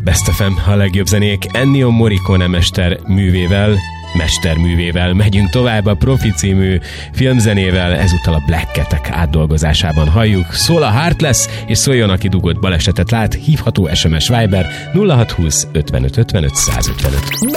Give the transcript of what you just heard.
Best FM, a legjobb zenék Ennio Morricone mesterművével megyünk tovább a Profi című filmzenével, ezúttal a Black Cat-ek átdolgozásában halljuk. Szól a Heartless, és szóljon, aki dugott balesetet lát, hívható SMS Viber 0620 55 55 155.